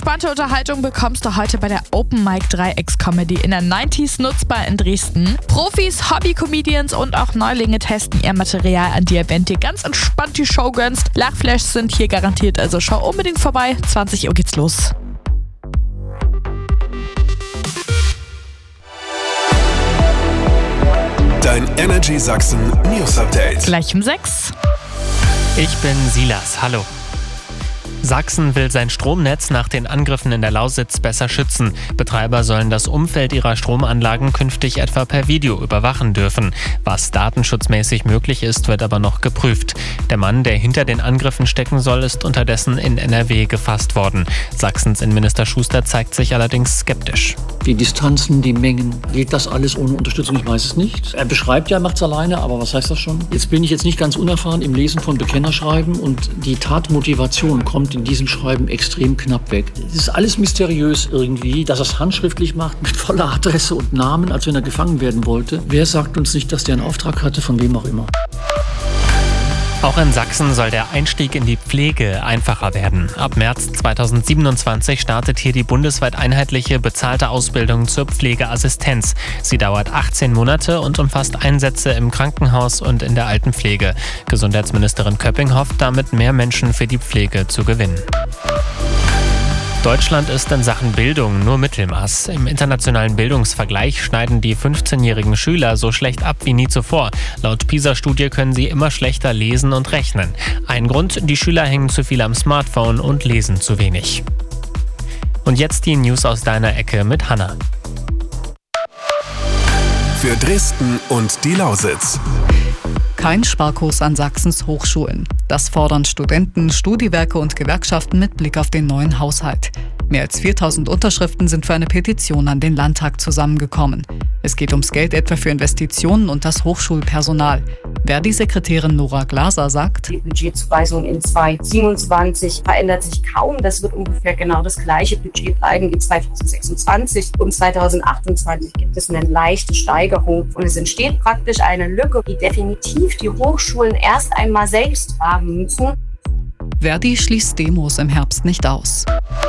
Entspannte Unterhaltung bekommst du heute bei der Open Mic Dreiecks-Comedy in der 90s nutzbar in Dresden. Profis, Hobby-Comedians und auch Neulinge testen ihr Material an dir, während dir ganz entspannt die Show gönnst. Lachflashs sind hier garantiert, also schau unbedingt vorbei. 20 Uhr geht's los. Dein Energy Sachsen News Update. Gleich um 6. Ich bin Silas, hallo. Sachsen will sein Stromnetz nach den Angriffen in der Lausitz besser schützen. Betreiber sollen das Umfeld ihrer Stromanlagen künftig etwa per Video überwachen dürfen. Was datenschutzmäßig möglich ist, wird aber noch geprüft. Der Mann, der hinter den Angriffen stecken soll, ist unterdessen in NRW gefasst worden. Sachsens Innenminister Schuster zeigt sich allerdings skeptisch. Die Distanzen, die Mengen, geht das alles ohne Unterstützung? Ich weiß es nicht. Er beschreibt ja, macht es alleine, aber was heißt das schon? Jetzt bin ich nicht ganz unerfahren im Lesen von Bekennerschreiben und die Tatmotivation kommt in diesem Schreiben extrem knapp weg. Es ist alles mysteriös irgendwie, dass er es handschriftlich macht, mit voller Adresse und Namen, als wenn er gefangen werden wollte. Wer sagt uns nicht, dass der einen Auftrag hatte, von wem auch immer? Auch in Sachsen soll der Einstieg in die Pflege einfacher werden. Ab März 2027 startet hier die bundesweit einheitliche bezahlte Ausbildung zur Pflegeassistenz. Sie dauert 18 Monate und umfasst Einsätze im Krankenhaus und in der Altenpflege. Gesundheitsministerin Köpping hofft, damit mehr Menschen für die Pflege zu gewinnen. Deutschland ist in Sachen Bildung nur Mittelmaß. Im internationalen Bildungsvergleich schneiden die 15-jährigen Schüler so schlecht ab wie nie zuvor. Laut PISA-Studie können sie immer schlechter lesen und rechnen. Ein Grund, die Schüler hängen zu viel am Smartphone und lesen zu wenig. Und jetzt die News aus deiner Ecke mit Hanna. Für Dresden und die Lausitz. Kein Sparkurs an Sachsens Hochschulen. Das fordern Studenten, Studiwerke und Gewerkschaften mit Blick auf den neuen Haushalt. Mehr als 4000 Unterschriften sind für eine Petition an den Landtag zusammengekommen. Es geht ums Geld etwa für Investitionen und das Hochschulpersonal. Verdi-Sekretärin Nora Glaser sagt: Die Budgetzuweisung in 2027 verändert sich kaum. Das wird ungefähr genau das gleiche Budget bleiben wie 2026. Und 2028 gibt es eine leichte Steigerung. Und es entsteht praktisch eine Lücke, die definitiv die Hochschulen erst einmal selbst tragen müssen. Verdi schließt Demos im Herbst nicht aus.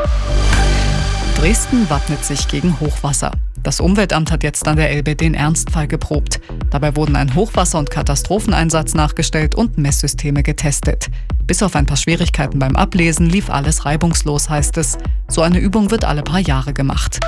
Dresden wappnet sich gegen Hochwasser. Das Umweltamt hat jetzt an der Elbe den Ernstfall geprobt. Dabei wurden ein Hochwasser- und Katastropheneinsatz nachgestellt und Messsysteme getestet. Bis auf ein paar Schwierigkeiten beim Ablesen lief alles reibungslos, heißt es. So eine Übung wird alle paar Jahre gemacht.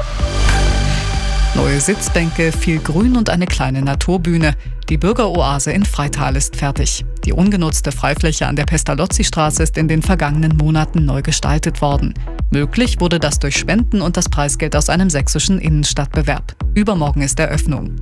Neue Sitzbänke, viel Grün und eine kleine Naturbühne. Die Bürgeroase in Freital ist fertig. Die ungenutzte Freifläche an der Pestalozzi-Straße ist in den vergangenen Monaten neu gestaltet worden. Möglich wurde das durch Spenden und das Preisgeld aus einem sächsischen Innenstadtbewerb. Übermorgen ist Eröffnung.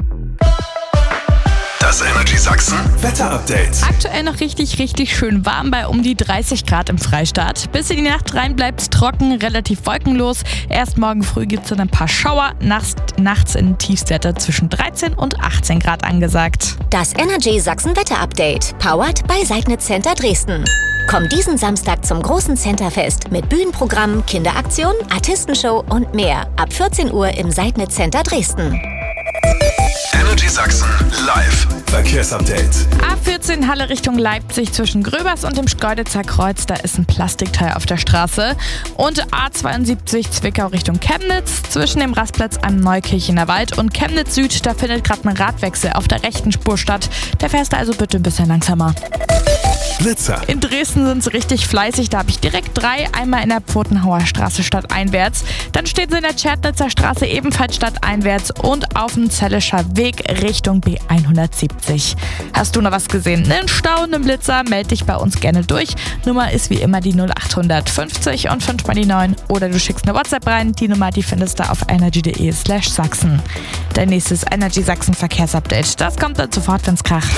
Das Energy Sachsen Wetter-Update. Aktuell noch richtig schön warm bei um die 30 Grad im Freistaat. Bis in die Nacht rein bleibt es trocken, relativ wolkenlos. Erst morgen früh gibt es dann ein paar Schauer. Nachts in Tiefstwerte zwischen 13 und 18 Grad angesagt. Das Energy Sachsen Wetter-Update. Powered by Seidnitz Center Dresden. Komm diesen Samstag zum großen Centerfest mit Bühnenprogramm, Kinderaktion, Artistenshow und mehr. Ab 14 Uhr im Seidnitz Center Dresden. Energy Sachsen live Verkehrsupdate. A14 Halle Richtung Leipzig zwischen Gröbers und dem Schkeuditzer Kreuz, da ist ein Plastikteil auf der Straße. Und A72 Zwickau Richtung Chemnitz zwischen dem Rastplatz am Neukirchener Wald und Chemnitz Süd, da findet gerade ein Radwechsel auf der rechten Spur statt. Da fährst du also bitte ein bisschen langsamer. Blitzer. In Dresden sind sie richtig fleißig, da habe ich direkt 3, einmal in der Pfotenhauer Straße stadteinwärts. Dann stehen sie in der Tschernitzer Straße ebenfalls stadteinwärts und auf dem Zellischer Weg Richtung B170. Hast du noch was gesehen? Einen Stau, einen Blitzer? Meld dich bei uns gerne durch. Nummer ist wie immer die 0800 50 und 5 mal die 9. Oder du schickst eine WhatsApp rein. Die Nummer, die findest du auf energy.de/Sachsen. Dein nächstes Energy Sachsen Verkehrsupdate. Das kommt dann sofort, wenn's kracht.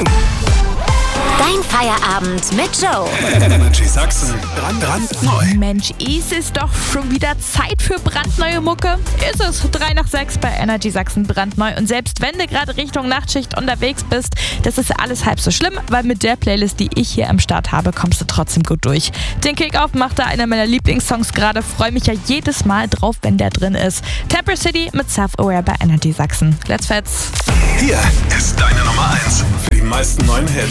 Dein Feierabend mit Joe. Energy Sachsen brandneu. Mensch, ist es doch schon wieder Zeit für brandneue Mucke? Ist es 3 nach 6 bei Energy Sachsen brandneu. Und selbst wenn du gerade Richtung Nachtschicht unterwegs bist, das ist alles halb so schlimm, weil mit der Playlist, die ich hier am Start habe, kommst du trotzdem gut durch. Den Kickoff macht da einer meiner Lieblingssongs gerade. Freue mich ja jedes Mal drauf, wenn der drin ist. Temper City mit Self-Aware bei Energy Sachsen. Let's fetz. Hier ist deine Nummer 1 für die meisten neuen Hits.